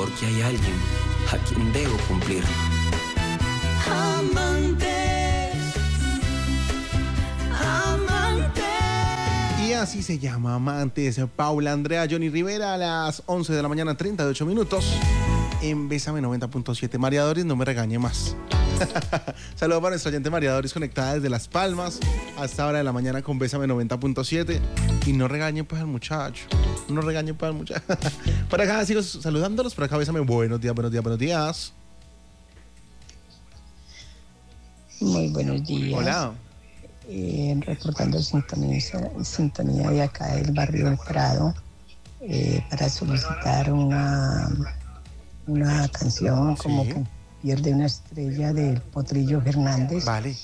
porque hay alguien a quien debo cumplir. Y así se llama, Amantes. Paula Andrea, Johnny Rivera, a las 11 de la mañana, 38 minutos. En Bésame 90.7. María Doris, no me regañe más. Saludos para nuestra oyente María Doris, conectada desde Las Palmas a esta hora de la mañana con Bésame 90.7. Y no regañen pues al muchacho. No regañen pues al muchacho. Por acá sigo saludándolos. Por acá Bésame. Buenos días, buenos días, buenos días. Muy buenos días. Hola. Reportando sintonía de acá del barrio del Prado para solicitar una canción como que pierde una estrella del Potrillo Fernández. Vale.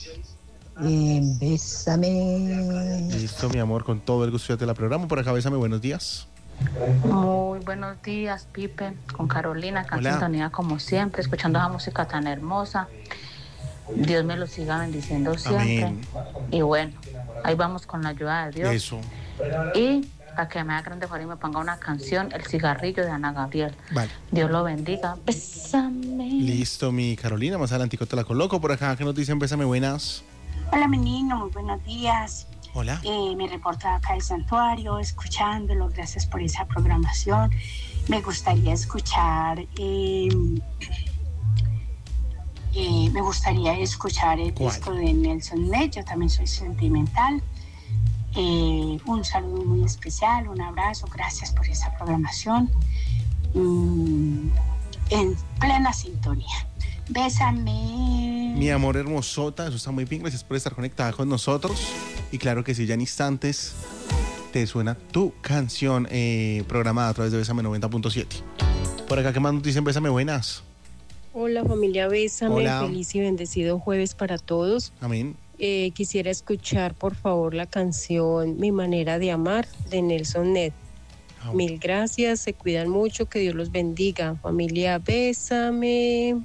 Bésame. Listo, mi amor, con todo el gusto de la programa. Por acá Bésame, buenos días. Muy buenos días, Pipe, con Carolina, acá en sintonía como siempre, escuchando esa música tan hermosa. Dios me lo siga bendiciendo siempre. Amén. Y bueno, ahí vamos con la ayuda de Dios. Eso. Y para que me haga grande favor y me ponga una canción, El Cigarrillo de Ana Gabriel. Vale. Dios lo bendiga. Bésame. Listo, mi Carolina, más adelantico te la coloco. Por acá, ¿qué nos dicen? Bésame, buenas. Hola, menino, muy buenos días. Hola. Me reporto acá del santuario, escuchándolo. Gracias por esa programación. Me gustaría escuchar el disco de Nelson Ned. Yo también soy sentimental. Un saludo muy especial, un abrazo, gracias por esa programación. En plena sintonía. Bésame. Mi amor hermosota, eso está muy bien, gracias por estar conectada con nosotros. Y claro que sí, ya en instantes te suena tu canción programada a través de Bésame 90.7. Por acá, ¿qué más nos dicen? Bésame, buenas. Hola familia Bésame, Hola. Feliz y bendecido jueves para todos. Amén. Quisiera escuchar por favor la canción Mi manera de amar de Nelson Ned. Mil gracias, se cuidan mucho, que Dios los bendiga. Familia Bésame.